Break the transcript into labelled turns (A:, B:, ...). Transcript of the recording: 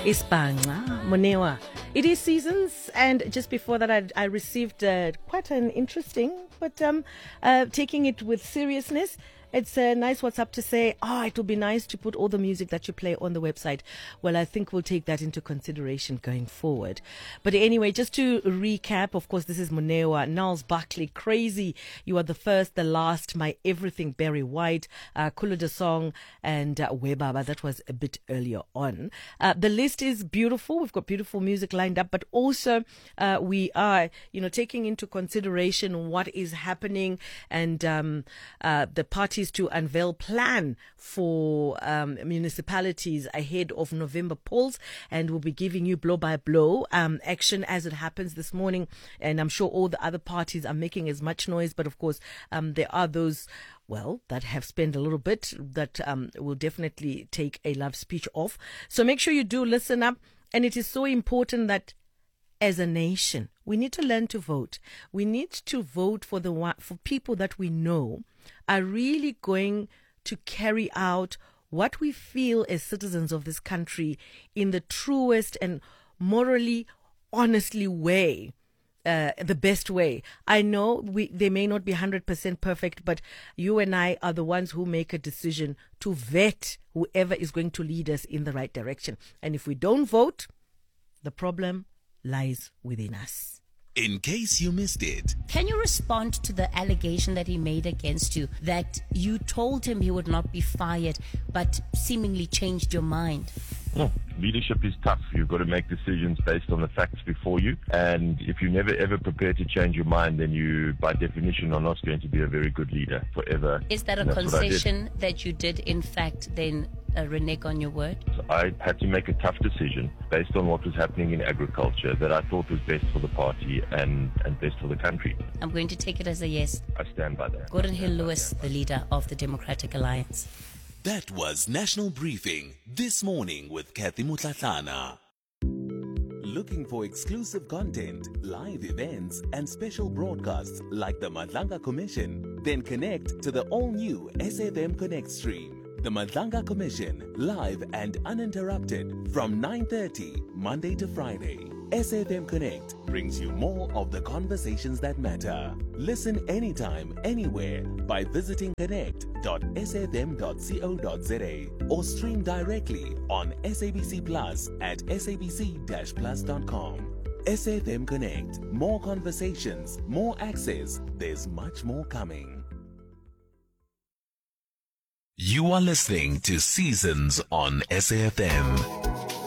A: Isibhangqa Monewa. It is seasons, and just before that I received quite an interesting, but taking it with seriousness. It's a nice WhatsApp to say, it would be nice to put all the music that you play on the website. Well, I think we'll take that into consideration going forward. But anyway, just to recap, of course, this is Monewa, Niles Buckley, Crazy, You Are the First, The Last, My Everything, Barry White, Kuluda Song, and Webaba. That was a bit earlier on. The list is beautiful. We've got beautiful music lined up, but also we are, taking into consideration what is happening and the parties to unveil plan for municipalities ahead of November polls, and we'll be giving you blow by blow action as it happens this morning. And I'm sure all the other parties are making as much noise, but of course there are those that have spent a little bit that will definitely take a love speech off. So make sure you do listen up, and it is so important that as a nation, we need to learn to vote. We need to vote for people that we know are really going to carry out what we feel as citizens of this country in the truest and morally, honestly way, the best way. I know they may not be 100% perfect, but you and I are the ones who make a decision to vet whoever is going to lead us in the right direction. And if we don't vote, the problem lies within us.
B: In case you missed it,
C: can you respond to the allegation that he made against you, that you told him he would not be fired, but seemingly changed your mind?
D: Leadership is tough. You've got to make decisions based on the facts before you. And if you never ever prepare to change your mind, then you, by definition, are not going to be a very good leader forever.
C: Is that a concession that you did, in fact, then renege on your word?
D: So I had to make a tough decision based on what was happening in agriculture that I thought was best for the party and best for the country.
C: I'm going to take it as a yes.
D: I stand by that.
C: Gordon Hill-Lewis, the leader of the Democratic Alliance.
B: That was National Briefing This Morning with Kathy Mutlatlana. Looking for exclusive content, live events, and special broadcasts like the Madlanga Commission? Then connect to the all-new SAFM Connect stream. The Madlanga Commission, live and uninterrupted from 9:30 Monday to Friday. SAFM Connect brings you more of the conversations that matter. Listen anytime, anywhere by visiting connect.safm.co.za or stream directly on SABC Plus at sabc-plus.com. SAFM Connect. More conversations, more access. There's much more coming. You are listening to Seasons on SAFM.